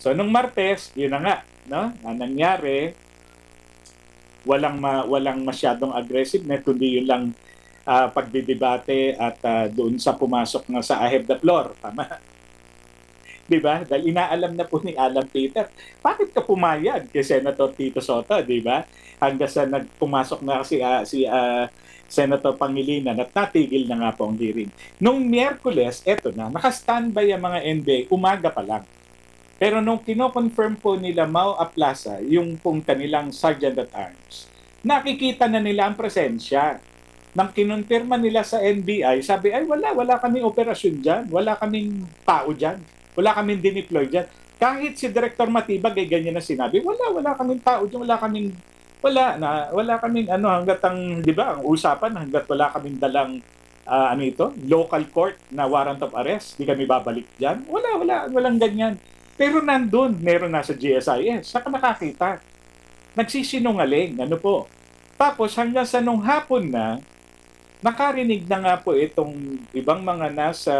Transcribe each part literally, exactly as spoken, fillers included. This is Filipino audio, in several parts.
So nung Martes, yun na nga, no? Ang nangyari, walang ma, walang masyadong aggressiveness kundi yun lang uh, pagdidebate at uh, doon sa pumasok na sa I have the floor. Tama. 'Di ba? Dahil inaalam na po ni Alan Peter, bakit ka pumayag kay Senator Tito Sotto, 'di ba? Hanggang sa nagpumasok na si uh, si uh, Senator Pangilinan at natigil na nga po ang hearing. Nung Miyerkules, eto na, naka-standby ang mga N B A umaga pa lang. Pero nung kino-confirm po nila Mau Aplaza, yung pong kanilang Sergeant at Arms, nakikita na nila ang presensya. Nang kinonfirma nila sa N B I, sabi, ay wala, wala kaming operasyon dyan, wala kaming tao dyan, wala kaming dineploy dyan. Kahit si Director Matibag ay ganyan na sinabi, wala, wala kaming tao dyan, wala kaming, wala na, wala kaming ano, hanggat ang, di ba, ang usapan, hanggat wala kaming dalang, uh, ano ito, local court na warrant of arrest, di kami babalik dyan. Wala, wala, walang ganyan. Pero nandun, meron na sa G S I S, saka nakakita. Nagsisinungaling, ano po. Tapos hanggang sa nung hapon na, nakarinig na nga po itong ibang mga nasa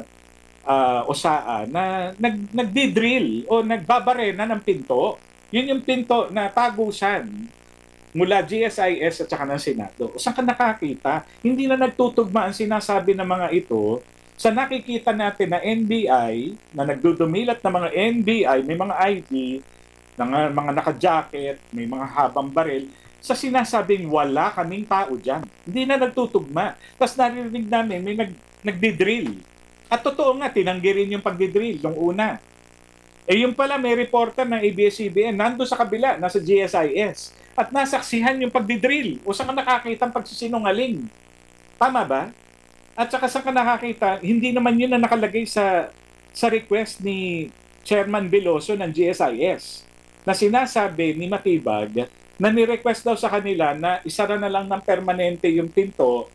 uh, O S A A na nag, nagdi-drill o nagbabarena ng pinto. Yun yung pinto na tagusan mula G S I S at saka ng Senado. O saan ka nakakita? Hindi na nagtutugma ang sinasabi ng mga ito sa nakikita natin na N B I, na nagdudumilat na mga N B I, may mga I D, mga, mga naka-jacket, may mga habang baril, sa sinasabing wala kaming tao dyan. Hindi na nagtutugma. Tapos narinig namin, may nag, nagdi-drill. At totoo nga, tinanggi rin yung pagdi-drill nung una. Eh yung pala, may reporter ng A B S C B N, nando sa kabila, nasa G S I S. At nasaksihan yung pagdi-drill. O saan ka nakakita ang pagsisinungaling? Tama ba? At saka saan ka nakakita, hindi naman yun na nakalagay sa, sa request ni Chairman Veloso ng G S I S na sinasabi ni Matibag na ni-request daw sa kanila na isara na lang ng permanente yung pinto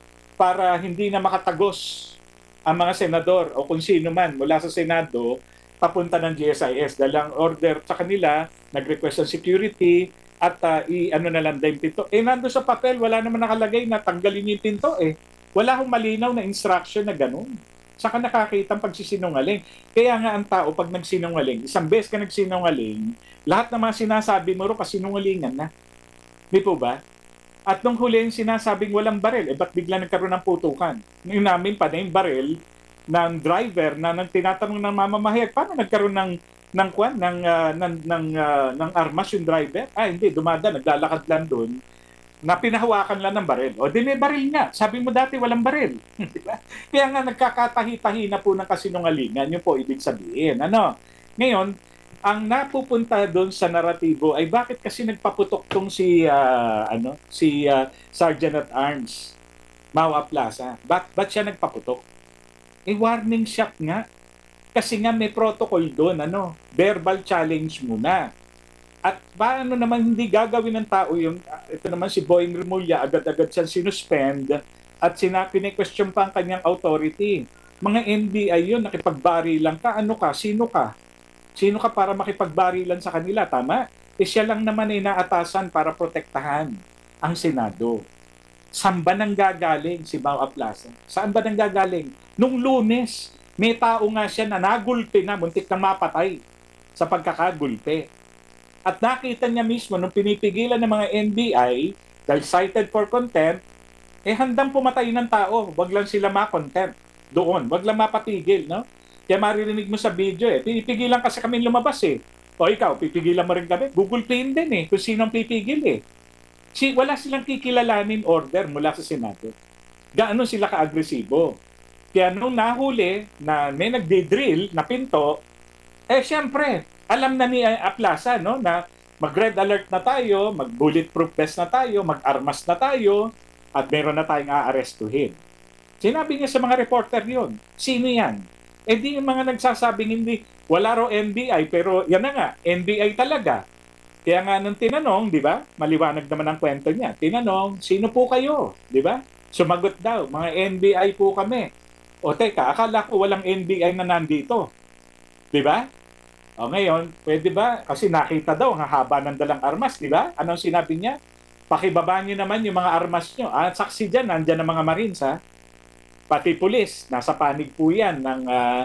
para hindi na makatagos ang mga senador o kung sino man mula sa Senado papunta ng G S I S. Dahil ang order sa kanila, nag-request ng security at uh, i-ano na lang yung pinto. Eh, nando sa papel, wala naman nakalagay na tanggalin yung pinto eh. Wala akong malinaw na instruction na ganun. Saka nakakita ang pagsisinungaling. Kaya nga ang tao, pag nagsinungaling, isang beses ka nagsinungaling, lahat ng mga sinasabi mo ro kasinungalingan na. Di po ba? At nung huli yung sinasabing walang baril, eh ba't bigla nagkaroon ng putukan? Yung namin pa na yung baril ng driver na nang tinatanong ng mamamahayag, paano nagkaroon ng ng kwan ng uh, ng ng, uh, ng armas yung driver? Ah, hindi, dumada, naglalakad lang doon na pinahawakan lang ng baril. O di may baril nga. Sabi mo dati walang baril. Diba? Kaya nga nagkakatahi-tahi na po ng kasinungalingan. Yun po ibig sabihin. Ano? Ngayon, ang napupunta doon sa naratibo ay bakit kasi nagpaputok tong si uh, ano si uh, Sergeant at Arms Mau Aplaza. Ba't, ba't siya nagpaputok? Eh warning shot nga. Kasi nga may protocol doon. Ano? Verbal challenge muna. At paano naman hindi gagawin ng tao yung, ito naman si Boying Remulla, agad-agad siyang sinuspend at sinapine-question pa ang kanyang authority. Mga N B I yun, nakipagbarilan ka, ano ka, sino ka? Sino ka para makipagbarilan sa kanila, tama? Eh siya lang naman ay naatasan para protektahan ang Senado. Saan ba nang gagaling si Mau Aplaza? Saan ba nang gagaling? Nung Lunes, may tao nga siya na nagulpe na, muntik na mapatay sa pagkakagulpe. At nakita niya mismo nung pinipigilan ng mga N B I dahil cited for contempt, eh handang pumatay ng tao. Wag lang sila ma-contempt doon. Wag lang mapatigil, no? Kaya maririnig mo sa video eh, pinipigilan kasi kami lumabas eh. O ikaw, pipigilan mo rin kami? Google Pay din eh, kung sino ang pipigil eh. Si, wala silang kikilalanin order mula sa Senado. Gaano sila ka-agresibo. Kaya nung nahuli na may nagdi-drill na pinto, eh siyempre, alam na ni Aplaza no na mag-red alert na tayo, mag-bulletproof vest na tayo, mag-armas na tayo, at meron na tayong aarestuhin. Sinabi niya sa mga reporter yon. Sino yan? Eh di yung mga nagsasabing hindi, wala raw N B I, pero yan na nga, N B I talaga. Kaya nga nung tinanong, di ba, maliwanag naman ang kwento niya, tinanong, sino po kayo? Di ba? Sumagot daw, mga N B I po kami. O teka, akala ko walang N B I na nandito. Di ba? O ngayon, pwede ba? Kasi nakita daw ang haba ng dalang armas, di ba? Anong sinabi niya? Pakibaba niyo naman yung mga armas niyo. Ah, saksi dyan, nandyan ang mga Marines, ha? Pati pulis, nasa panig po yan ng, uh,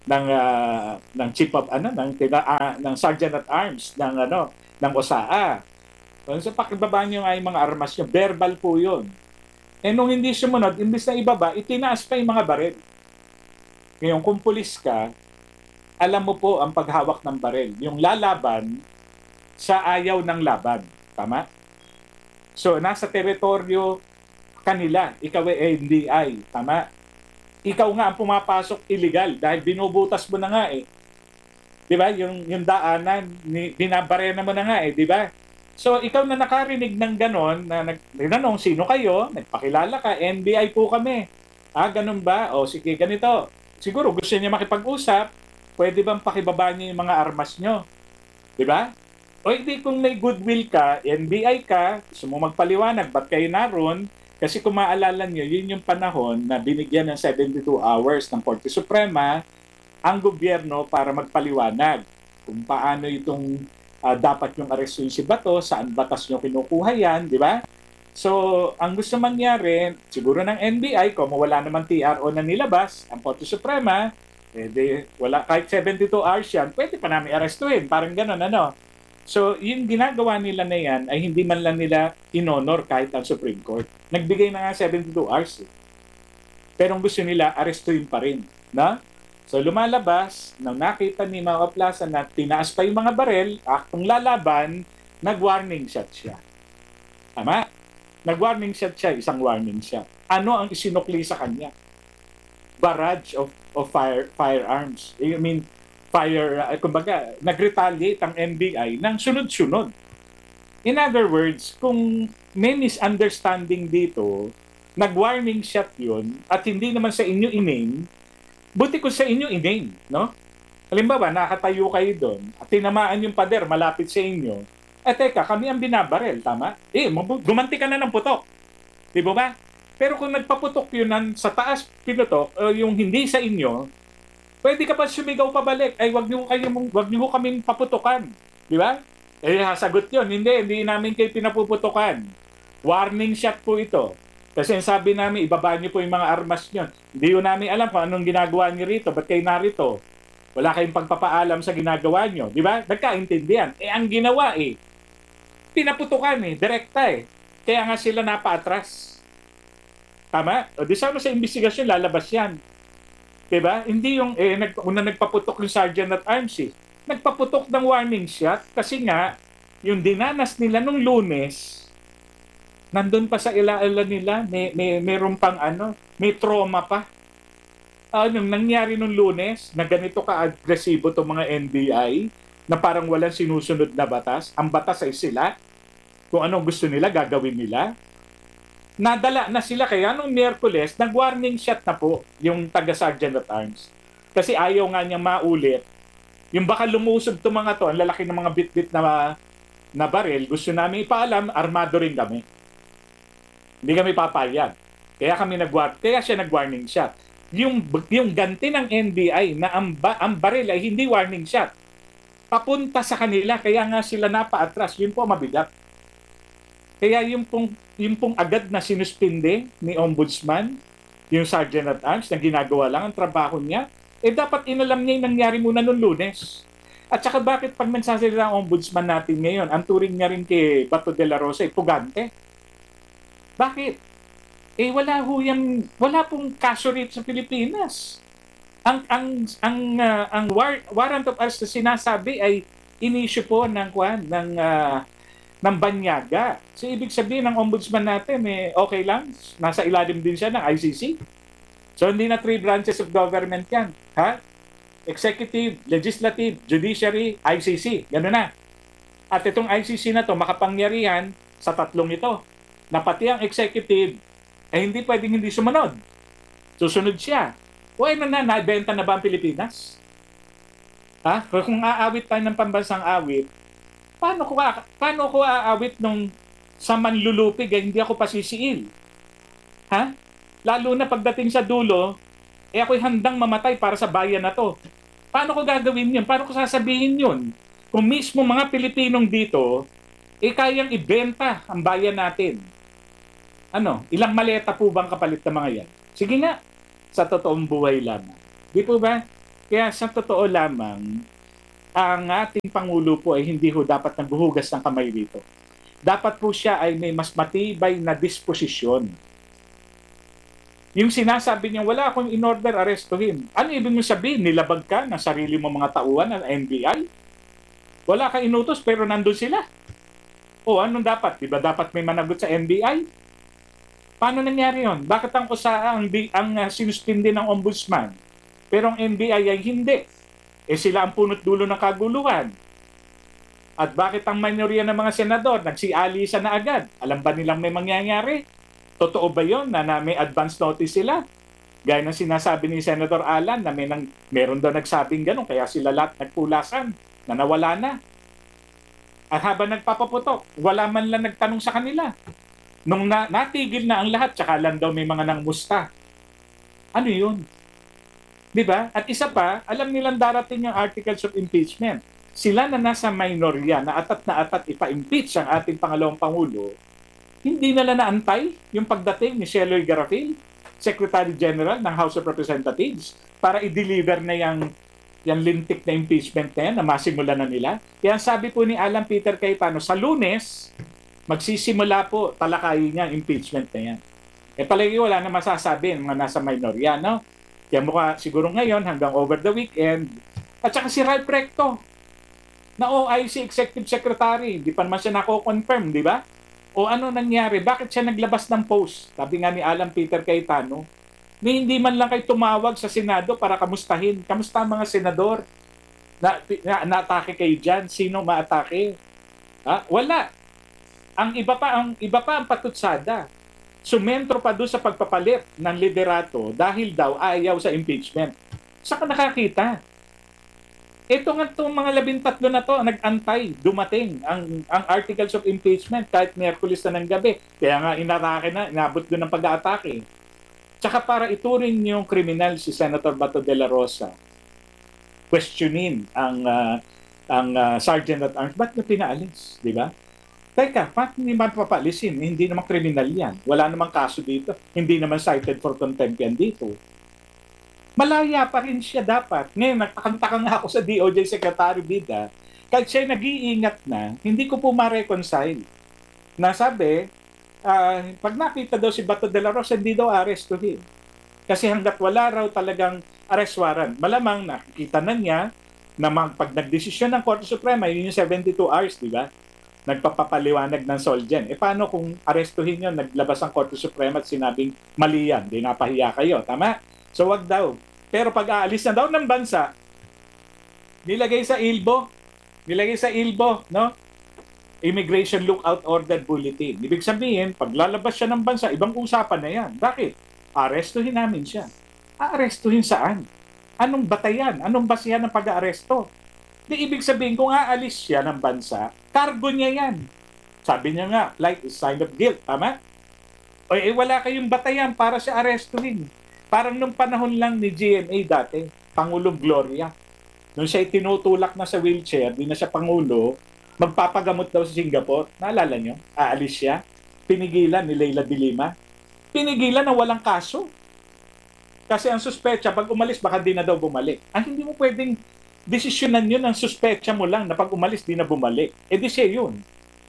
ng ah, ng chief of ano ng tina, ah, ng sergeant at arms ng ano ng O S A A. Kung sa pakibaba niyo nga yung mga armas niyo, verbal po 'yun. Eh nung hindi sumunod, imbis na ibaba, itinaas pa yung mga baril. Ngayon kung pulis ka, alam mo po ang paghawak ng baril, yung lalaban sa ayaw ng laban. Tama? So nasa teritoryo kanila, ikaw ay N D I. Tama? Ikaw nga ang pumapasok illegal dahil binubutas mo na nga eh. 'Di ba? Yung yung daanan, ni, binabarena mo na nga eh, 'di ba? So ikaw na nakarinig ng ganon na nagtanong sino kayo, nagpakilala ka, N B I po kami. Ah, ganun ba? O sige, ganito. Siguro gusto niya makipag-usap, pwede bang pakibaba niyo yung mga armas niyo? 'Di ba? O hindi kung may goodwill ka, N B I ka, gusto mo magpaliwanag, ba't kayo naroon? Kasi kung maalala niyo, yun yung panahon na binigyan ng seventy-two hours ng Korte Suprema ang gobyerno para magpaliwanag kung paano itong ah, dapat yung arestuin si Bato, saan batas nyo kinukuha yan, di ba? So, ang gusto mangyari, siguro ng N B I, kung wala naman T R O na nilabas, ang Korte Suprema, eh, di, wala, kahit seventy-two hours yan, pwede pa namin arestuin. Parang gano'n, ano? So, yung ginagawa nila na yan ay hindi man lang nila inonor kahit ang Supreme Court. Nagbigay na nga seventy-two hours. Eh. Pero ang gusto nila, arestuin pa rin. Na? So lumalabas, nang nakita ni Mao Plaza na tinaas pa yung mga barel, aktong lalaban, nag-warning shot siya. Tama? Nag-warning shot siya, isang warning shot. Ano ang isinukli sa kanya? Barrage of, of fire, firearms. I mean, fire, uh, kumbaga, nag-retaliate ang N B I ng sunod-sunod. In other words, kung may misunderstanding dito, nag-warning shot yun, at hindi naman sa inyo in-name, buti ko sa inyo in-name, no? Halimbawa, nakatayo kayo doon, at tinamaan yung pader malapit sa inyo, eh teka, kami ang binabarel, tama? Eh, gumanti ka na ng putok. Di ba ba? Pero kung nagpaputok yun ng, sa taas pinutok, uh, yung hindi sa inyo, pwede ka pa sumigaw pabalik, ay wag niyo kayo, wag niyo kaming paputukan. Di ba? Eh, sagot yun, hindi, hindi namin kayo pinapuputukan. Warning shot po ito. Kasi sabi namin, ibaba niyo po yung mga armas niyo. Hindi yun namin alam kung anong ginagawa niyo rito, ba't kayo narito? Wala kayong pagpapaalam sa ginagawa niyo. Di ba? Nagkaintindihan. Eh, ang ginawa eh, pinaputukan eh, direkta eh. Kaya nga sila napaatras. Tama? O di sama sa investigasyon, lalabas yan. Diba? Hindi yung, eh, nag, una nagpaputok yung sergeant at arms eh. Nagpaputok ng warning shot kasi nga, yung dinanas nila nung Lunes, nandun pa sa ilaala nila, may, may, meron pang ano, may trauma pa. Ano, uh, nangyari nung Lunes, na ganito ka-agresibo itong mga N B I, na parang walang sinusunod na batas. Ang batas ay sila. Kung anong gusto nila, gagawin nila. Nadala na sila, kaya nung Miyerkules, nag-warning shot na po yung taga-sergeant at arms. Kasi ayaw nga niyang maulit. Yung baka lumusog itong mga to, ang lalaki ng mga bit-bit na, na baril, gusto namin ipaalam, armado rin kami. Hindi kami papayag. Kaya kami nag kaya siya nag-warning shot. Yung, yung ganti ng N B I na ang, ba, ang baril ay hindi warning shot. Papunta sa kanila, kaya nga sila napaatras. Yun po mabigat. Kaya yung pong, yung pong agad na sinuspinde ni Ombudsman, yung Sergeant at Arms, na ginagawa lang ang trabaho niya, eh dapat inalam niya yung nangyari muna noong Lunes. At saka bakit pag mensasalita ang Ombudsman natin ngayon, ang turing niya rin kay Bato de la Rosa, eh, pugante. Bakit? Eh wala ho yung, wala pong kaso rito sa Pilipinas. Ang ang ang uh, ang war, warrant of arrest na sinasabi ay inisyu po ng kwan ng uh, ng banyaga. So ibig sabihin ng ombudsman natin eh okay lang, nasa ilalim din siya ng I C C. So hindi na three branches of government yan, ha? Executive, legislative, judiciary, I C C. Ganun na. At itong I C C na to makapangyarihan sa tatlong ito. Na pati ang executive eh hindi pwedeng hindi sumunod. Susunod siya. O ano na, nabenta na ba ang Pilipinas? Ha? Kung aawit tayo ng pambansang awit, paano ko, paano ko aawit nung sa manlulupig eh, hindi ako pasisiil? Ha? Lalo na pagdating sa dulo, eh ako'y handang mamatay para sa bayan na to. Paano ko gagawin yun? Paano ko sasabihin yun? Kung mismo mga Pilipinong dito, eh kayang ibenta ang bayan natin. Ano? Ilang maleta po bang kapalit ng mga yan? Sige nga. Sa totoong buhay lang. Di po ba? Kaya sa totoo lamang, ang ating Pangulo po ay hindi ho dapat naghuhugas ng kamay dito. Dapat po siya ay may mas matibay na disposisyon. Yung sinasabi niya, wala akong in-order, arestuhin. Ano ibig mo sabihin? Nilabag ka ng sarili mo mga tauhan ng N B I? Wala kang inutos pero nandun sila. O anong dapat? Diba dapat may managot sa N B I? Paano nangyari yon? Bakit ang usa ang, ang uh, sinuspindi ng ombudsman? Pero ang N B I ay hindi. Eh sila ang punot dulo ng kaguluhan. At bakit ang mayorya ng mga senador nagsialisa na agad? Alam ba nilang may mangyayari? Totoo ba yon na, na may advance notice sila? Gaya ng sinasabi ni Senator Alan na may nang, meron daw nagsabing gano'n kaya sila lahat nagpulasan na nawala na. At habang nagpapaputok, wala man lang nagtanong sa kanila. Nung na, natigil na ang lahat, tsaka lang daw may mga nangmusta. Ano yun? Diba? At isa pa, alam nilang darating yung articles of impeachment. Sila na nasa minorya, na atat na atat ipa-impeach ang ating pangalawang Pangulo, hindi nila naantay yung pagdating ni Sheloy Garafil, Secretary General ng House of Representatives, para i-deliver na yung, yung lintik na impeachment na yan, na masimula na nila. Kaya sabi po ni Alan Peter Cayetano, sa Lunes, magsisimula po talakayin niya impeachment na yan. Eh palagi wala na masasabi ng mga nasa minorya, no? Kaya mukha siguro ngayon hanggang over the weekend. At saka si Ralph Recto, na O I C Executive Secretary, hindi pa naman siya nako-confirm, di ba? O ano nangyari? Bakit siya naglabas ng post? Sabi nga ni Alan Peter Cayetano, ni hindi man lang kayo tumawag sa Senado para kamustahin. Kamusta ang mga senador? Na, na, na-atake kayo dyan? Sino ma-atake? Ha? Wala. Ang iba pa ang iba pa ang patutsada. Sumentro pa doon sa pagpapalit ng liderato dahil daw ayaw sa impeachment. Saan ka nakakita? Ito nga itong mga labintatlo na to, nag-antay, dumating ang, ang articles of impeachment kahit Miyerkules na ng gabi. Kaya nga inatake na, inabot doon ng pag-aatake. Tsaka para ituring yung kriminal si Senator Bato de la Rosa, questionin ang uh, ang uh, Sergeant at Arms, ba't niya pinaalis? Di ba? Teka, bakit hindi man papalisin? Hindi naman kriminal yan. Wala namang kaso dito. Hindi naman cited for contempt yan dito. Malaya pa rin siya dapat. Ngayon, nagtakantaka nga ako sa D O J Secretary Bida, kahit siya nag-iingat na, hindi ko po ma-reconcile. Nasabi, uh, pag nakita daw si Bato de la Rosa, hindi daw arestuhin. Kasi hanggat wala raw talagang arrest warrant, malamang nakikita na niya na pag nagdesisyon ng Korte Suprema, yun yung seventy-two hours, di ba? Nagpapapaliwanag ng Solgen. E paano kung arestuhin yun, naglabas ang Korte Suprema at sinabing mali yan, di napahiya kayo, tama? So wag daw. Pero pag aalis na daw ng bansa, nilagay sa ilbo, nilagay sa ilbo, no? Immigration Lookout Order Bulletin. Ibig sabihin, pag lalabas siya ng bansa, ibang usapan na yan. Bakit? Arestuhin namin siya. Aarestuhin saan? Anong batayan? Anong basihan ng pag-aaresto? Di ibig sabihin, kung aalis siya ng bansa, cargo niya yan. Sabi niya nga, flight is sign of guilt. Tama? O eh, wala kayong batayan para siya arestuhin. Parang nung panahon lang ni G M A dati, Pangulong Gloria. Nung siya tinutulak na sa wheelchair, di na siya Pangulo, magpapagamot daw sa Singapore. Naalala nyo? Aalis siya. Pinigilan ni Leila de Lima. Pinigilan na walang kaso. Kasi ang suspecha, pag umalis, baka di na daw bumalik. Ang hindi mo pwedeng desisyonan yun, ang suspecha mo lang na pag umalis, di na bumalik. E di siya yun.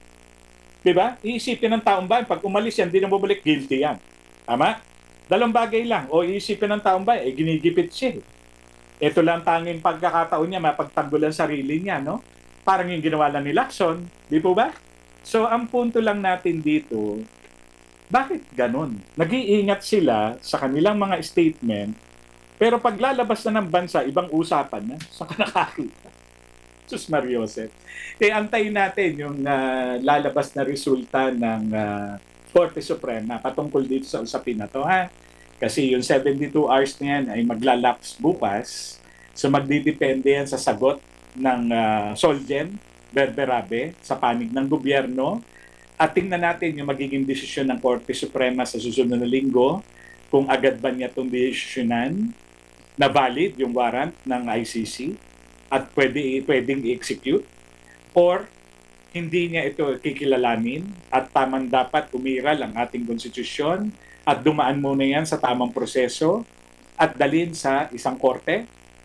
Diba? Iisipin ng taong bayan, pag umalis yan, di na bumalik, guilty yan. Tama? Dalawang bagay lang. O iisipin ng taong bayan, eh, ginigipit siya. Ito lang tanging pagkakataon niya, mapagtanggol ang sarili niya, no? Parang yung ginawa lang ni Lacson. Di po ba? So, ang punto lang natin dito, bakit ganun? Nag-iingat sila sa kanilang mga statement, pero pag lalabas na ng bansa, ibang usapan na. Saan ka nakakita? Sus Mariosep. Eh, antayin natin yung uh, lalabas na resulta ng uh, Korte Suprema patungkol dito sa usapin na to, ha? Kasi yung seventy-two hours na yan ay maglalapse bukas. So magdidepende yan sa sagot ng uh, Solgen, Berberabe, sa panig ng gobyerno. At tingnan natin yung magiging desisyon ng Korte Suprema sa susunod na linggo, kung agad ba niya itong desisyonan na valid yung warrant ng I C C at pwede, pwedeng i-execute, or hindi niya ito kikilalanin at tamang dapat umiral ang ating konstitusyon at dumaan muna yan sa tamang proseso at dalhin sa isang korte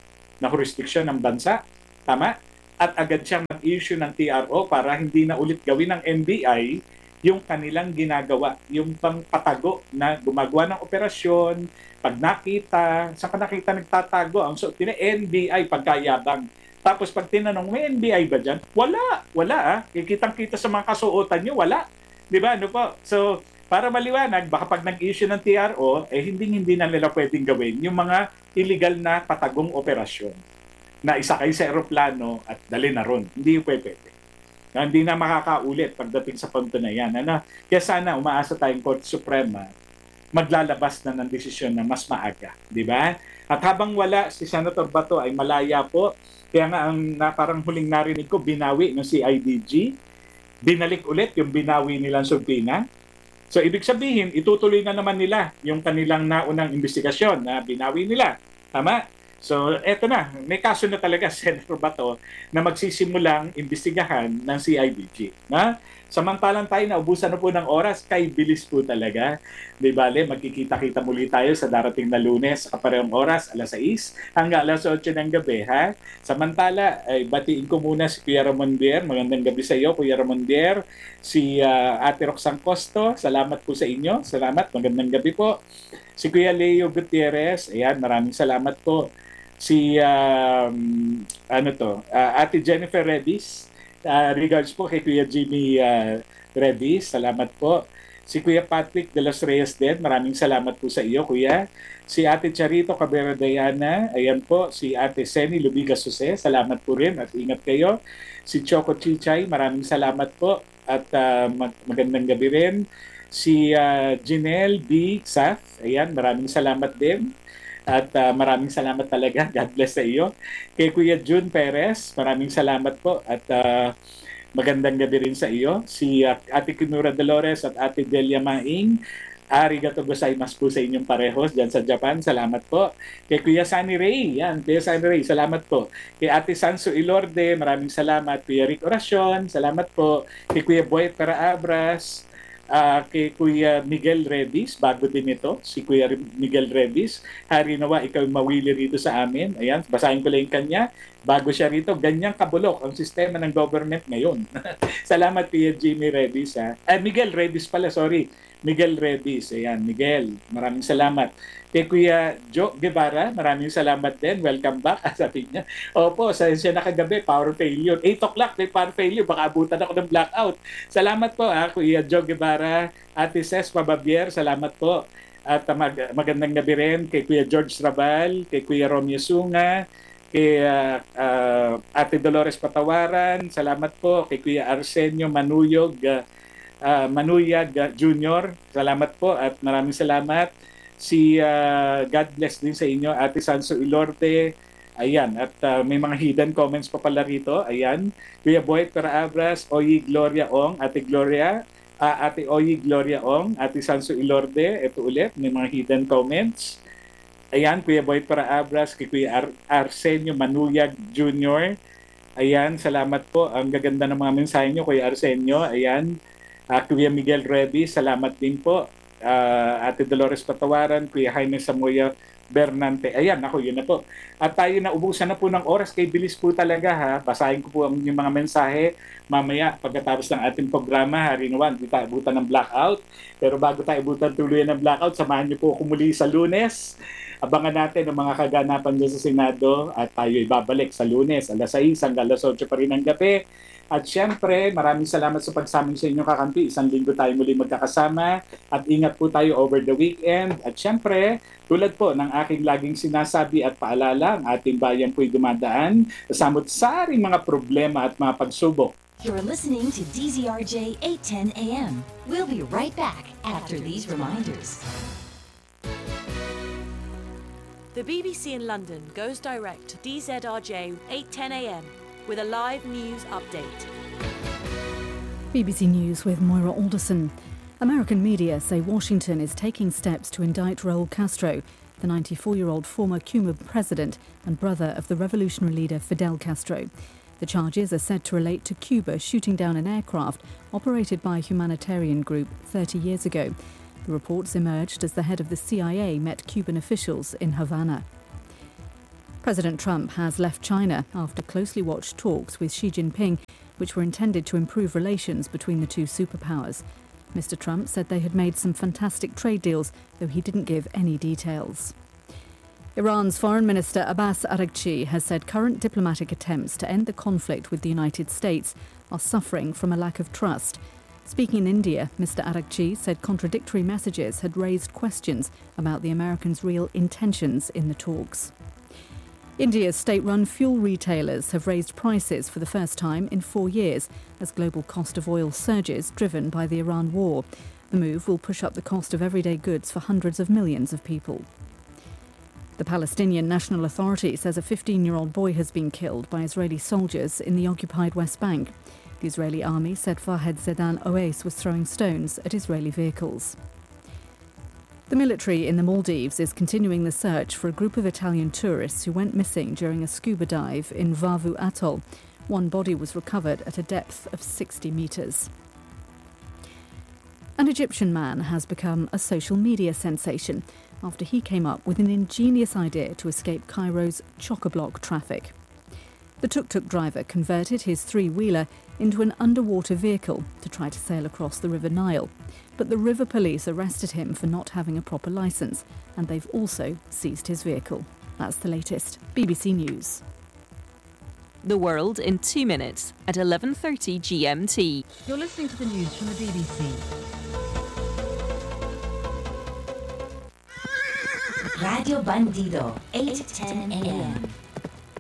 na jurisdiksyon ng bansa. Tama? At agad siyang mag-issue ng T R O para hindi na ulit gawin ng N B I yung kanilang ginagawa, yung pangpatago na gumagawa ng operasyon, pag nakita, sa nakita nagtatago, ang suot nila N B I pagkayabang. Tapos pag tinanong, may N B I ba dyan? Wala, wala ah. Kikitang-kita sa mga kasuotan nyo, wala. Di ba? Ano po? So, para maliwanag, baka pag nag-issue ng T R O, eh hindi-hindi na nila pwedeng gawin yung mga illegal na patagong operasyon na isakay sa eroplano at dali na ron. Hindi yung pwede. Na hindi na makakaulit pagdating sa punto na yan. Ano? Kaya sana umaasa tayong Korte Suprema maglalabas na ng desisyon na mas maaga. Di ba? At habang wala, si Senator Bato ay malaya po. Kaya nga ang na, parang huling narinig ko, binawi ng C I D G. Binalik ulit yung binawi nilang subpoena. So ibig sabihin, itutuloy na naman nila yung kanilang naunang investigasyon na binawi nila. Tama? So eto na, may kaso na talaga, Senator Bato, na magsisimulang imbestigahan ng C I D G. Na? Samantalang tayo na ubusan na po ng oras, kay bilis po talaga. Di bale, magkikita-kita muli tayo sa darating na Lunes, kaparehong oras, alas sais hanggang alas otso ng gabi. Ha? Samantala, ay batiin ko muna si Kuya Ramon Bier. Magandang gabi sa iyo, Kuya Ramon Bier. Si uh, Ate Roxanne Costo, salamat po sa inyo. Salamat, magandang gabi po. Si Kuya Leo Gutierrez, ayan, maraming salamat po. Si, um, ano to, uh, Ate Jennifer Redis, uh, regards po kay Kuya Jimmy uh, Redis, salamat po. Si Kuya Patrick de los Reyes din, maraming salamat po sa iyo, Kuya. Si Ate Charito Cabrera Diana, ayan po. Si Ate Seni Lubigas Jose, salamat po rin at ingat kayo. Si Choco Chichay, maraming salamat po at uh, mag- magandang gabi rin. Si uh, Janelle B. Saf, ayan, maraming salamat din. At uh, maraming salamat talaga. God bless sa iyo. Kay Kuya June Perez, maraming salamat po. At uh, magandang gabi rin sa iyo. Si uh, Ate Kinura Dolores at Ate Delia Maing, arigato gozaimasu po sa inyong parehos dyan sa Japan. Salamat po. Kay Kuya Sunny Ray, yan, Kuya Sunny Ray, salamat po. Kay Ate Sanso Ilorde, maraming salamat. Kuya Rick Oracion, salamat po. Kay Kuya Boy Paraabras, Uh, kay Kuya Miguel Redis, bago din ito, si Kuya Miguel Redis, hari nawa ikaw mawili rito sa amin. Ayan, basahin ko lang yung kanya. Bago siya rito, ganyang kabulok ang sistema ng government ngayon. Salamat Kuya Jimmy Redis. Ha? Eh, Miguel Redis pala, sorry. Miguel Redis. Ayan, Miguel, maraming salamat. Kay Kuya Joe Guevara, maraming salamat din. Welcome back, sabi niya. Opo, sa siya na kagabi, power failure. eight o'clock, may power failure. Baka abutan ako ng blackout. Salamat po, ha, Kuya Joe Guevara. Ate Ces Pababier, salamat po. At uh, mag- magandang gabi rin kay Kuya George Rabal, kay Kuya Romeo Sunga, kay uh, uh, Ate Dolores Patawaran, salamat po. Kay Kuya Arsenio Manuyog, uh, uh, Manuyag uh, Junior, salamat po at maraming salamat. Si uh, God bless din sa inyo, Ate Sanso Ilorde. Ayan, at uh, may mga hidden comments pa pala rito. Ayan, Kuya Boy Paraabras, Oyi Gloria Ong, Ate Gloria, uh, Ate Oyi Gloria Ong, Ate Sanso Ilorde. Ito ulit, may mga hidden comments. Ayan, Kuya Boy Paraabras, kay Kuya Ar- Arsenio Manuyag Junior Ayan, salamat po. Ang gaganda ng mga mensahe nyo, Kuya Arsenio. Ayan, uh, Kuya Miguel Reddy, salamat din po. Uh, Ate Dolores Patawaran, Kuya Jaime Samoya Bernante. Ayan, ako yun na po. At tayo na ubusan na po ng oras, kay bilis po talaga ha. Basahin ko po ang yung mga mensahe mamaya pagkatapos ng ating programa. Harinawan, hindi tayo abutan ng blackout. Pero bago tayo abutan tuluyan ng blackout, samahan niyo po ako muli sa Lunes. Abangan natin ang mga kaganapan dyan sa Senado at tayo ibabalik sa Lunes, alas sais hanggang alas otso pa rin ng gabi. At syempre, maraming salamat sa pagsaming sa inyong kakampi. Isang linggo tayo muli magkakasama at ingat po tayo over the weekend. At syempre, tulad po ng aking laging sinasabi at paalala, ang ating bayan po'y dumadaan sa samot-saring mga problema at mga pagsubok. You're listening to D Z R J eight ten A M. We'll be right back after these reminders. The B B C in London goes direct to D Z R J eight ten A M with a live news update. B B C News with Moira Alderson. American media say Washington is taking steps to indict Raul Castro, the ninety-four-year-old former Cuban president and brother of the revolutionary leader Fidel Castro. The charges are said to relate to Cuba shooting down an aircraft operated by a humanitarian group thirty years ago. The reports emerged as the head of the C I A met Cuban officials in Havana. President Trump has left China after closely watched talks with Xi Jinping, which were intended to improve relations between the two superpowers. Mister Trump said they had made some fantastic trade deals, though he didn't give any details. Iran's Foreign Minister Abbas Araghchi has said current diplomatic attempts to end the conflict with the United States are suffering from a lack of trust. Speaking in India, Mister Araghchi said contradictory messages had raised questions about the Americans' real intentions in the talks. India's state-run fuel retailers have raised prices for the first time in four years as global cost of oil surges, driven by the Iran war. The move will push up the cost of everyday goods for hundreds of millions of people. The Palestinian National Authority says a fifteen-year-old boy has been killed by Israeli soldiers in the occupied West Bank. The Israeli army said Fahed Zedan Oais was throwing stones at Israeli vehicles. The military in the Maldives is continuing the search for a group of Italian tourists who went missing during a scuba dive in Vavu Atoll. One body was recovered at a depth of sixty metres. An Egyptian man has become a social media sensation after he came up with an ingenious idea to escape Cairo's chock-a-block traffic. The tuk-tuk driver converted his three-wheeler into an underwater vehicle to try to sail across the River Nile. But the river police arrested him for not having a proper licence, and they've also seized his vehicle. That's the latest. B B C News. The world in two minutes at eleven thirty G M T. You're listening to the news from the B B C. Radio Bandido, eight ten a m.